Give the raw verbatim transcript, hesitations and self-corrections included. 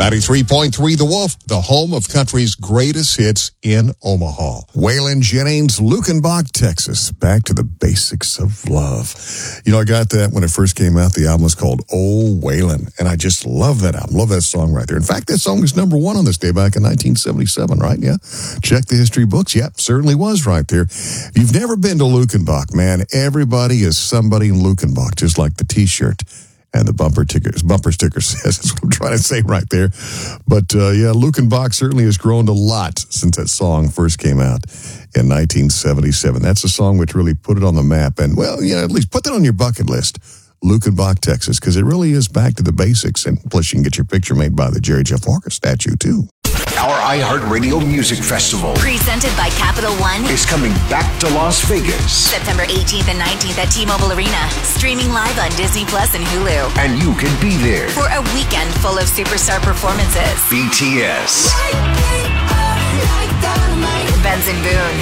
ninety-three point three The Wolf, the home of country's greatest hits in Omaha. Waylon Jennings, Lukenbach, Texas. Back to the basics of love. You know, I got that when it first came out. The album was called Oh Waylon, and I just love that album. Love that song right there. In fact, that song was number one on this day back in nineteen seventy-seven, right? Yeah. Check the history books. Yep, certainly was right there. If you've never been to Lukenbach, man, everybody is somebody in Lukenbach, just like the T-shirt and the bumper tickers, bumper sticker says. That's what I'm trying to say right there. But, uh, yeah, Lukenbach certainly has grown a lot since that song first came out in nineteen seventy-seven. That's a song which really put it on the map. And, well, you know, at least put that on your bucket list, Lukenbach, Texas, because it really is back to the basics. And plus, you can get your picture made by the Jerry Jeff Walker statue, too. Our iHeartRadio Music Festival, presented by Capital One, is coming back to Las Vegas. September eighteenth and nineteenth at T-Mobile Arena. Streaming live on Disney Plus and Hulu. And you can be there for a weekend full of superstar performances. B T S, Benson Boone,